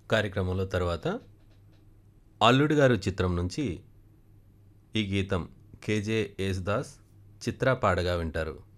కార్యక్రమంలో తర్వాత 'అల్లుడు గారు' చిత్రం నుంచి ఈ గీతం కేజే యేసుదాస్, చిత్ర పాడగా వింటారు.